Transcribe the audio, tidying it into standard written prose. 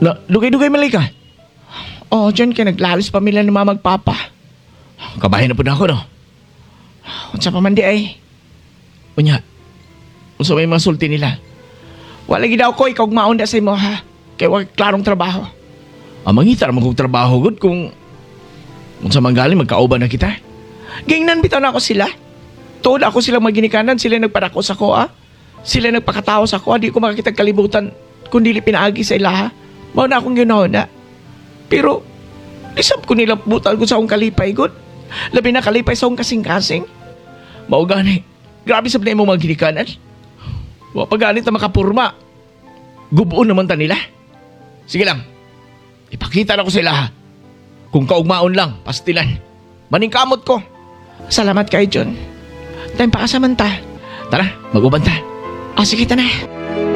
Na, dugay-dugay malay ka. Oh, dyan ka naglalis pamilya ng mga magpapa. Kabahin na po na ako, no? Unsa pa man di ay. Unya, unsa may mga sulti nila. Wala gid ako ikaw maunda sa imo ha. Kay wag klarong trabaho. Mangita naman kong trabaho gud kung unsa man galing magkauban na kita. Gingnan bitaw na ako sila. Tuod ako silang maginikanan, sila nagpadako sa ko ah. Sila nagpakatao sa ko, di ko makakita kalibutan kundi pinaagi sa ilaha. Mao na akong ginahuna. Pero isap ko nila butal ko sa akong kalipay gud. Labi na kalipay sa akong kasing-kasing. Mao gani. Grabe sa na imong mga ginikanan. Wa pa ganit na makapurma. Gubuon naman ta nila. Sige lang. Ipakita na ko sila ha. Kung kaugmaon lang, pastilan. Maningkamot ko. Salamat kay John. Time pa kasamanta. Tara, mag-uban ta. Sige, ta na.